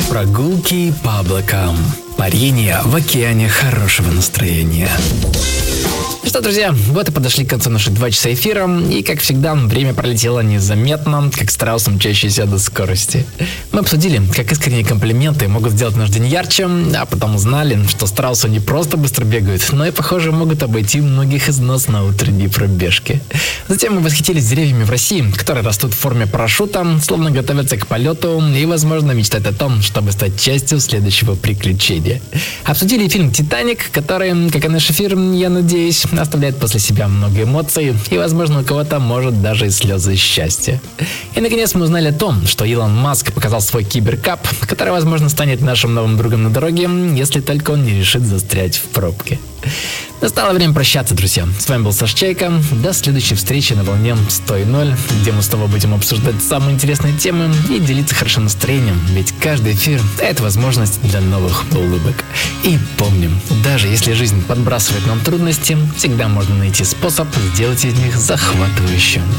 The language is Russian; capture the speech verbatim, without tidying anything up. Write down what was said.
Прогулки по облакам. Парение в океане хорошего настроения. Что, друзья, вот и подошли к концу наших два часа эфира, и, как всегда, время пролетело незаметно, как страус, мчащийся до скорости. Мы обсудили, как искренние комплименты могут сделать наш день ярче, а потом узнали, что страусы не просто быстро бегают, но и, похоже, могут обойти многих из нас на утренней пробежке. Затем мы восхитились деревьями в России, которые растут в форме парашюта, словно готовятся к полету и, возможно, мечтают о том, чтобы стать частью следующего приключения. Обсудили фильм «Титаник», который, как и наш эфир, я надеюсь, оставляет после себя много эмоций, и, возможно, у кого-то может даже и слезы счастья. И, наконец, мы узнали о том, что Илон Маск показал свой киберкап, который, возможно, станет нашим новым другом на дороге, если только он не решит застрять в пробке. Настало время прощаться, друзья. С вами был Саш Чайка. До следующей встречи на волне сто ноль, где мы с тобой будем обсуждать самые интересные темы и делиться хорошим настроением, ведь каждый эфир – это возможность для новых улыбок. И помним, даже если жизнь подбрасывает нам трудности, всегда можно найти способ сделать из них захватывающим.